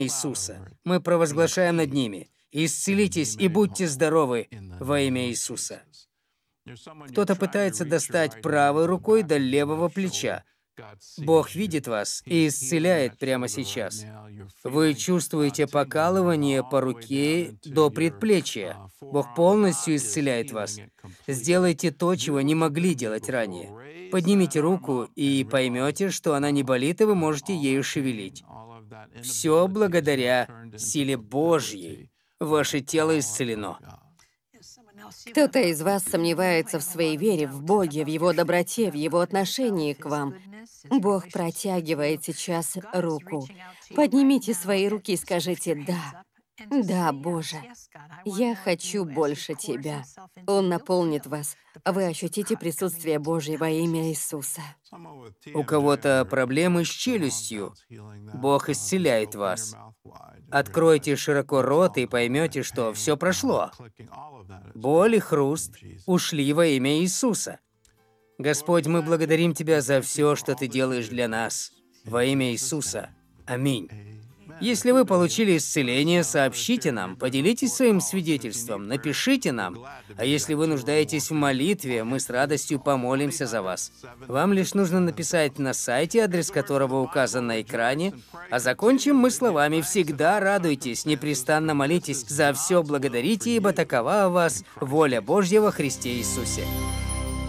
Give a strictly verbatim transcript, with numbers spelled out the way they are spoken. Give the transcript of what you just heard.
Иисуса. Мы провозглашаем над ними: исцелитесь и будьте здоровы во имя Иисуса. Кто-то пытается достать правой рукой до левого плеча. Бог видит вас и исцеляет прямо сейчас. Вы чувствуете покалывание по руке до предплечья. Бог полностью исцеляет вас. Сделайте то, чего не могли делать ранее. Поднимите руку и поймете, что она не болит, и вы можете ею шевелить. Все благодаря силе Божьей. Ваше тело исцелено. Кто-то из вас сомневается в своей вере в Боге, в Его доброте, в Его отношении к вам. Бог протягивает сейчас руку. Поднимите свои руки и скажите «Да». «Да, Боже, я хочу больше Тебя». Он наполнит вас. Вы ощутите присутствие Божье во имя Иисуса. У кого-то проблемы с челюстью. Бог исцеляет вас. Откройте широко рот и поймете, что все прошло. Боль и хруст ушли во имя Иисуса. Господь, мы благодарим Тебя за все, что Ты делаешь для нас. Во имя Иисуса. Аминь. Если вы получили исцеление, сообщите нам, поделитесь своим свидетельством, напишите нам. А если вы нуждаетесь в молитве, мы с радостью помолимся за вас. Вам лишь нужно написать на сайте, адрес которого указан на экране, а закончим мы словами: «Всегда радуйтесь, непрестанно молитесь, за все благодарите, ибо такова у вас воля Божья во Христе Иисусе».